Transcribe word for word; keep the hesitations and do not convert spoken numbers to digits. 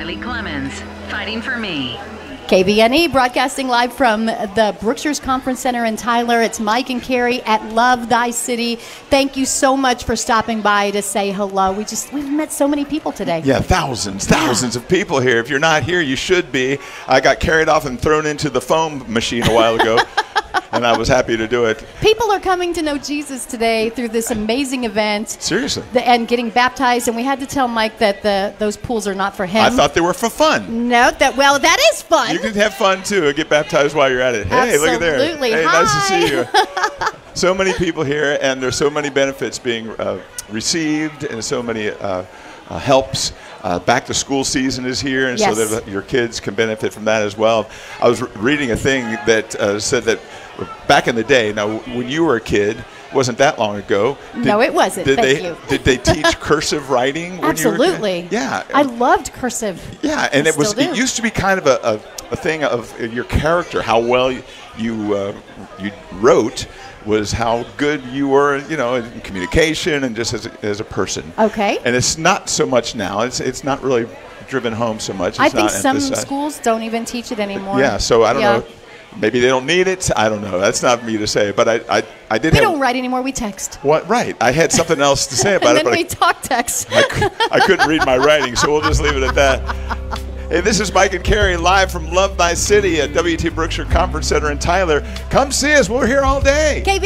Riley Clemens, fighting for me. K B N E broadcasting live from the Brookshires Conference Center in Tyler. It's Mike and Carrie at Love Thy City. Thank you so much for stopping by to say hello. We just we've met so many people today. Yeah, thousands, thousands yeah. of people here. If you're not here, you should be. I got carried off and thrown into the foam machine a while ago. And I was happy to do it. People are coming to know Jesus today through this amazing event. Seriously. The, and getting baptized. And we had to tell Mike that the those pools are not for him. I thought they were for fun. No, that well, that is fun. You can have fun, too. Get baptized while you're at it. Hey, Absolutely. look at there. Absolutely. Hey, Hi. nice to see you. So many people here, and there's so many benefits being uh, received and so many uh, uh, helps. Uh, back to school season is here, and yes. so that your kids can benefit from that as well. I was re- reading a thing that uh, said that back in the day, now when you were a kid, wasn't that long ago. Did, no, it wasn't. Did Thank they you. did they teach cursive writing? When Absolutely. You were a kid? Yeah. I loved cursive. Yeah, and I it was still do. it used to be kind of a, a, a thing of your character, how well you you, uh, you wrote. Was how good you were, you know, in communication and just as a, as a person. Okay. And it's not so much now. It's it's not really driven home so much. It's I think not some emphasized. schools don't even teach it anymore. Yeah. So I don't yeah. know. Maybe they don't need it. I don't know. That's not me to say. But I I, I did. We have, don't write anymore. We text. What? Right. I had something else to say about and it, then but we I, talk text. I, I couldn't read my writing, so we'll just leave it at that. Hey, this is Mike and Carrie live from Love Thy City at W T Brookshire Conference Center in Tyler. Come see us. We're here all day. K B